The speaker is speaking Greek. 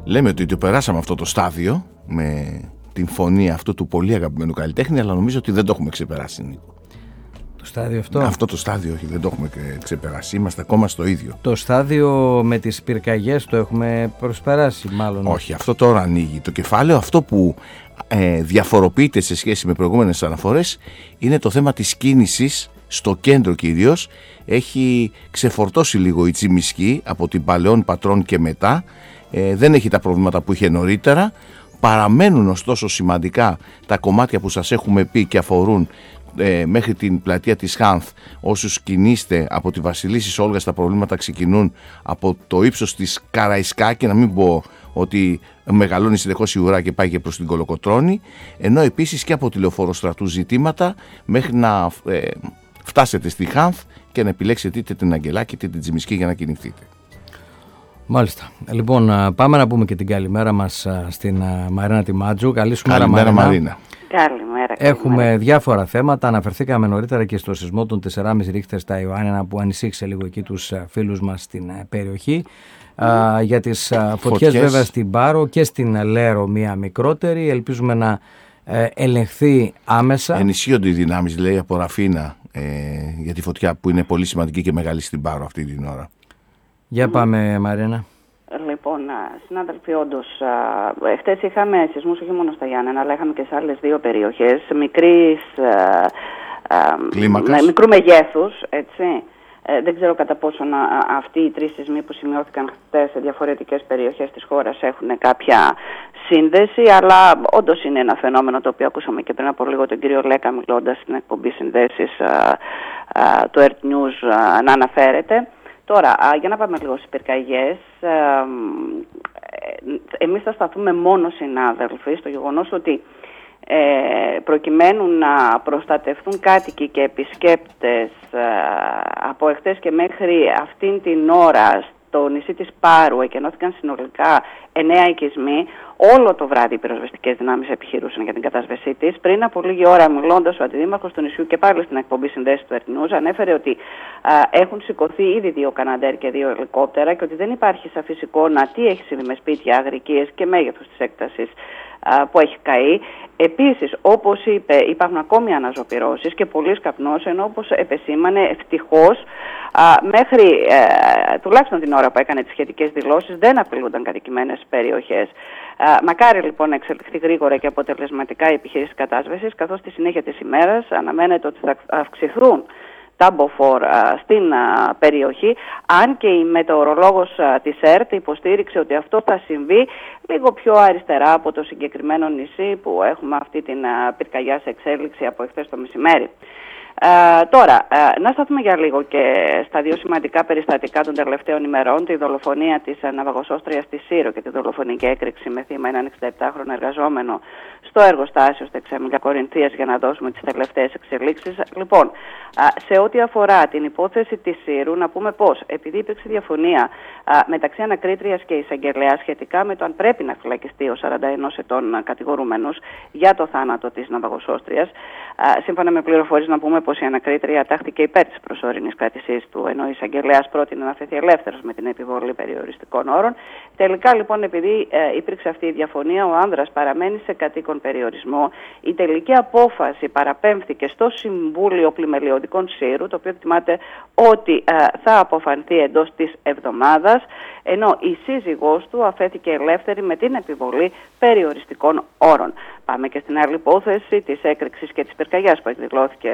Λέμε ότι το περάσαμε αυτό το στάδιο με την φωνή αυτού του πολύ αγαπημένου καλλιτέχνη, αλλά νομίζω ότι δεν το έχουμε ξεπεράσει, Νίκο. Το στάδιο αυτό? Αυτό το στάδιο όχι, δεν το έχουμε ξεπεράσει, είμαστε ακόμα στο ίδιο. Το στάδιο με τις πυρκαγιές το έχουμε προσπεράσει μάλλον? Όχι, αυτό τώρα ανοίγει το κεφάλαιο. Αυτό που διαφοροποιείται σε σχέση με προηγούμενες αναφορές είναι το θέμα της κίνησης στο κέντρο κυρίως. Έχει ξεφορτώσει λίγο η Τσιμισκή από την Παλαιών Πατρών και μετά, δεν έχει τα προβλήματα που είχε νωρίτερα. Παραμένουν ωστόσο σημαντικά τα κομμάτια που σας έχουμε πει και αφορούν μέχρι την πλατεία της Χάνθ. Όσους κινείστε από τη Βασιλίσσης Όλγας, τα προβλήματα ξεκινούν από το ύψος της Καραϊσκάκη, να μην πω ότι μεγαλώνει συνεχώς η ουρά και πάει και προς την Κολοκοτρώνη, ενώ επίσης και από τη Λεωφόρο Στρατού ζητήματα μέχρι να φτάσετε στη Χάνθ και να επιλέξετε είτε την Αγγελάκη είτε την Τσιμισκή για να κινηθείτε. Μάλιστα. Λοιπόν, πάμε να πούμε και την καλημέρα μας στην Μαρίνα Τιμάτζου. Καλή σου μέρα, Μαρίνα. Μαρίνα. Καλημέρα. Έχουμε διάφορα θέματα. Αναφερθήκαμε νωρίτερα και στο σεισμό των 4,5 ρίχτερ στα Ιωάννινα που ανησύχησε λίγο εκεί τους φίλους μας στην περιοχή. Για τις φωτιές βέβαια στην Πάρο και στην Λέρο μία μικρότερη. Ελπίζουμε να ελεγχθεί άμεσα. Ενισχύονται οι δυνάμεις, λέει, από Ραφίνα για τη φωτιά που είναι πολύ σημαντική και μεγάλη στην Πάρο αυτή την ώρα. Για πάμε, Μαρίνα. Λοιπόν, συνάδελφοι, όντως, χτες είχαμε σεισμούς όχι μόνο στα Γιάννενα, αλλά είχαμε και σε άλλες δύο περιοχές μικρού μεγέθους, έτσι. Δεν ξέρω κατά πόσο αυτοί οι τρεις σεισμοί που σημειώθηκαν χτες σε διαφορετικές περιοχές της χώρας έχουν κάποια σύνδεση, αλλά όντως είναι ένα φαινόμενο το οποίο ακούσαμε και πριν από λίγο τον κύριο Λέκα μιλώντας στην εκπομπή συνδέσεις του Earth News να αναφέρεται. Τώρα, για να πάμε λίγο στις πυρκαγιές, εμείς θα σταθούμε μόνο, συνάδελφοι, στο γεγονός ότι προκειμένου να προστατευτούν κάτοικοι και επισκέπτες από εχθές και μέχρι αυτήν την ώρα στο νησί της Πάρου εκενώθηκαν συνολικά 9 οικισμοί. Όλο το βράδυ οι πυροσβεστικές δυνάμεις επιχειρούσαν για την κατάσβεσή της. Πριν από λίγη ώρα, μιλώντας ο αντιδήμαρχος του νησιού και πάλι στην εκπομπή συνδέσεις του Earth News, ανέφερε ότι έχουν σηκωθεί ήδη 2 Καναντέρ και 2 ελικόπτερα και ότι δεν υπάρχει σαφής εικόνα τι έχει συμβεί με σπίτια, αγρικίες και μέγεθος της έκτασης που έχει καεί. Επίσης, όπως είπε, υπάρχουν ακόμη αναζωπυρώσεις και πολλής καπνός, ενώ όπως επεσήμανε, ευτυχώς μέχρι τουλάχιστον την ώρα που έκανε τις σχετικές δηλώσεις δεν απειλούνταν κατοικημένες περιοχές. Μακάρι λοιπόν να εξελιχθεί γρήγορα και αποτελεσματικά η επιχείρηση κατάσβεσης, καθώς στη συνέχεια της ημέρας αναμένεται ότι θα αυξηθούν τα μποφόρ στην περιοχή, αν και η μετεωρολόγος της ΕΡΤ υποστήριξε ότι αυτό θα συμβεί λίγο πιο αριστερά από το συγκεκριμένο νησί που έχουμε αυτή την πυρκαγιά σε εξέλιξη από εχθές το μεσημέρι. Τώρα, να σταθούμε για λίγο και στα δύο σημαντικά περιστατικά των τελευταίων ημερών, τη δολοφονία της ναυαγοσώστριας της Σύρο και τη δολοφονική έκρηξη με θύμα έναν 67χρονο εργαζόμενο στο εργοστάσιο στα Εξαμήλια Κορινθίας, για να δώσουμε τις τελευταίες εξελίξεις. Λοιπόν, σε ό,τι αφορά την υπόθεση της Σύρου, να πούμε πως επειδή υπήρξε διαφωνία μεταξύ ανακρίτριας και εισαγγελέα σχετικά με το αν πρέπει να φυλακιστεί ο 41 ετών κατηγορούμενος για το θάνατο της ναυαγοσώστριας, σύμφωνα με πληροφορίες να πούμε πως η ανακρίτρια τάχθηκε υπέρ της προσωρινής κράτησής του, ενώ η εισαγγελέας πρότεινε να αφαιθεί ελεύθερος με την επιβολή περιοριστικών όρων. Τελικά λοιπόν, επειδή υπήρξε αυτή η διαφωνία, ο άνδρας παραμένει σε κατοίκον περιορισμό. Η τελική απόφαση παραπέμφθηκε στο Συμβούλιο Πλημελιωδικών Σύρου, το οποίο εκτιμάται ότι θα αποφανθεί εντός της εβδομάδας, ενώ η σύζυγός του αφέθηκε ελεύθερη με την επιβολή περιοριστικών όρων. Πάμε και στην άλλη υπόθεση της έκρηξης και της πυρκαγιάς που εκδηλώθηκε